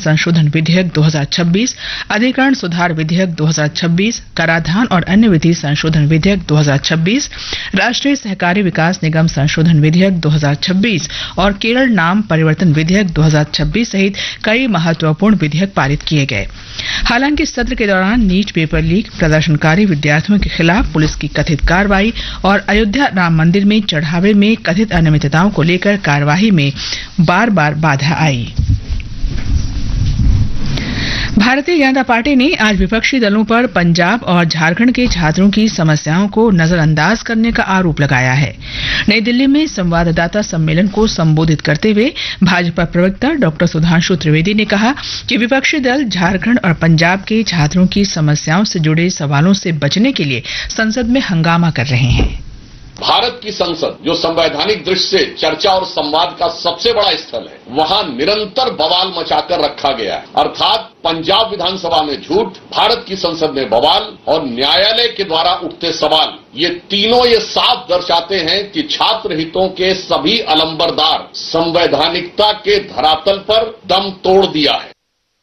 संशोधन विधेयक 2026, अधिकरण सुधार विधेयक 2026, कराधान और अन्य विधि संशोधन विधेयक 2026, राष्ट्रीय सहकारी विकास निगम संशोधन विधेयक 2026 और केरल नाम परिवर्तन विधेयक 2026 सहित कई महत्वपूर्ण विधेयक पारित किए गए। हालांकि सत्र के दौरान नीट पेपर लीक, प्रदर्शनकारी विद्यार्थियों के खिलाफ पुलिस की कथित कार्रवाई और अयोध्या राम मंदिर में चढ़ावे में कथित अनियमितताओं को लेकर कार्यवाही में बार बार बाधा आई। भारतीय जनता पार्टी ने आज विपक्षी दलों पर पंजाब और झारखंड के छात्रों की समस्याओं को नजरअंदाज करने का आरोप लगाया है। नई दिल्ली में संवाददाता सम्मेलन को संबोधित करते हुए भाजपा प्रवक्ता डॉक्टर सुधांशु त्रिवेदी ने कहा कि विपक्षी दल झारखंड और पंजाब के छात्रों की समस्याओं से जुड़े सवालों से बचने के लिए संसद में हंगामा कर रहे हैं। भारत की संसद जो संवैधानिक दृष्टि से चर्चा और संवाद का सबसे बड़ा स्थल है, वहां निरंतर बवाल मचाकर रखा गया है। अर्थात पंजाब विधानसभा में झूठ, भारत की संसद में बवाल और न्यायालय के द्वारा उठते सवाल, ये तीनों ये साफ दर्शाते हैं कि छात्र हितों के सभी अलंबरदार संवैधानिकता के धरातल पर दम तोड़ दिया है।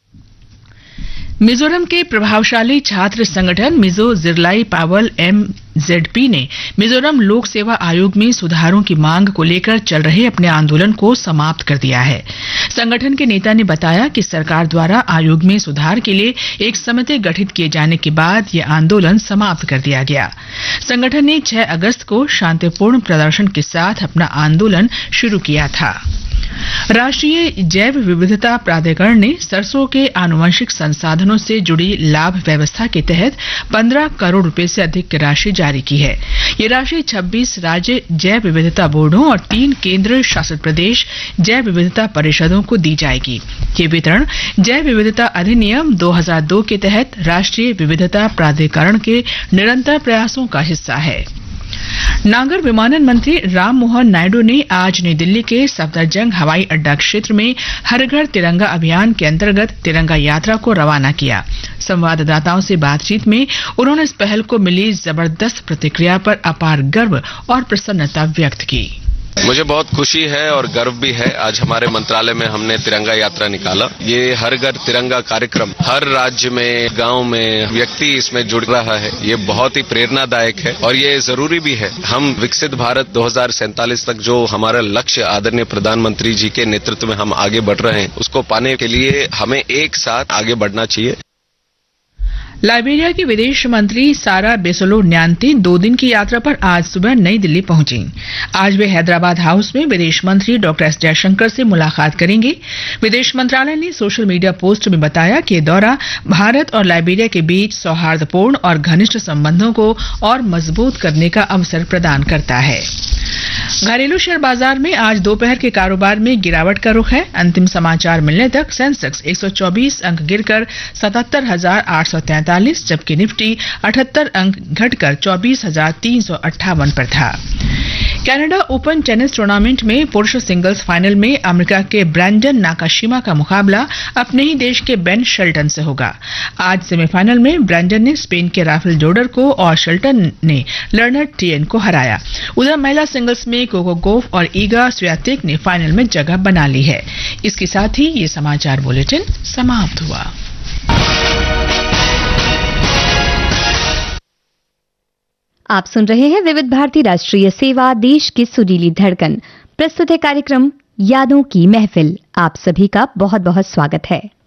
मिजोरम के प्रभावशाली छात्र संगठन मिजो जिरलाई पावल MZP ने मिजोरम लोक सेवा आयोग में सुधारों की मांग को लेकर चल रहे अपने आंदोलन को समाप्त कर दिया है। संगठन के नेता ने बताया कि सरकार द्वारा आयोग में सुधार के लिए एक समिति गठित किए जाने के बाद यह आंदोलन समाप्त कर दिया गया। संगठन ने 6 अगस्त को शांतिपूर्ण प्रदर्शन के साथ अपना आंदोलन शुरू किया था। राष्ट्रीय जैव विविधता प्राधिकरण ने सरसों के आनुवंशिक संसाधनों से जुड़ी लाभ व्यवस्था के तहत 15 करोड़ रुपए से अधिक की राशि जारी की है। ये राशि 26 राज्य जैव विविधता बोर्डों और 3 केंद्र शासित प्रदेश जैव विविधता परिषदों को दी जाएगी। ये वितरण जैव विविधता अधिनियम 2002 के तहत राष्ट्रीय विविधता प्राधिकरण के निरंतर प्रयासों का हिस्सा है। नागर विमानन मंत्री राम मोहन नायडू ने आज नई दिल्ली के सफदरजंग हवाई अड्डा क्षेत्र में हर घर तिरंगा अभियान के अंतर्गत तिरंगा यात्रा को रवाना किया। संवाददाताओं से बातचीत में उन्होंने इस पहल को मिली जबरदस्त प्रतिक्रिया पर अपार गर्व और प्रसन्नता व्यक्त की। मुझे बहुत खुशी है और गर्व भी है। आज हमारे मंत्रालय में हमने तिरंगा यात्रा निकाला। ये हर घर तिरंगा कार्यक्रम हर राज्य में, गांव में व्यक्ति इसमें जुड़ रहा है। ये बहुत ही प्रेरणादायक है और ये जरूरी भी है। हम विकसित भारत 2047 तक जो हमारा लक्ष्य आदरणीय प्रधानमंत्री जी के नेतृत्व में हम आगे बढ़ रहे हैं, उसको पाने के लिए हमें एक साथ आगे बढ़ना चाहिए। लाइबेरिया की विदेश मंत्री सारा बेसोलो न्यांती 2 दिन की यात्रा पर आज सुबह नई दिल्ली पहुंची। आज वे हैदराबाद हाउस में विदेश मंत्री डॉक्टर एस जयशंकर से मुलाकात करेंगे। विदेश मंत्रालय ने सोशल मीडिया पोस्ट में बताया कि यह दौरा भारत और लाइबेरिया के बीच सौहार्दपूर्ण और घनिष्ठ संबंधों को और मजबूत करने का अवसर प्रदान करता है। घरेलू शेयर बाजार में आज दोपहर के कारोबार में गिरावट का रुख है। अंतिम समाचार मिलने तक सेंसेक्स 124 अंक गिरकर 77,843, जबकि निफ्टी 78 अंक घटकर 24,358 पर था। कनाडा ओपन टेनिस टूर्नामेंट में पुरुष सिंगल्स फाइनल में अमेरिका के ब्रैंडन नाकाशिमा का मुकाबला अपने ही देश के बेन शेल्टन से होगा। आज सेमीफाइनल में ब्रैंडन ने स्पेन के राफेल जोडर को और शेल्टन ने लर्नर टियन को हराया। उधर महिला सिंगल्स में कोको गोफ और ईगा स्वियातेक ने फाइनल में जगह बना ली है। इसके साथ ही ये समाचार बुलेटिन समाप्त हुआ। आप सुन रहे हैं विविध भारती राष्ट्रीय सेवा, देश की सुरीली धड़कन। प्रस्तुत है कार्यक्रम यादों की महफिल। आप सभी का बहुत बहुत स्वागत है।